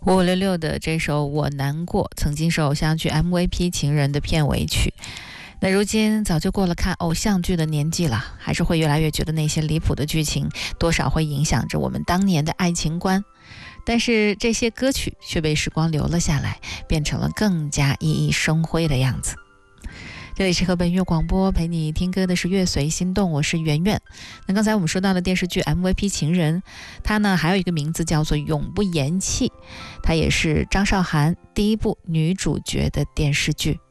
5566的这首《我难过》曾经是偶像剧 MVP 情人的片尾曲，那如今早就过了看偶像剧的年纪了，还是会越来越觉得那些离谱的剧情多少会影响着我们当年的爱情观，但是这些歌曲却被时光留了下来，变成了更加熠熠生辉的样子。这里是河北音乐广播，陪你听歌的是乐随心动，我是圆圆。那刚才我们说到的电视剧 MVP 情人，它呢还有一个名字叫做永不言弃，它也是张韶涵第一部女主角的电视剧。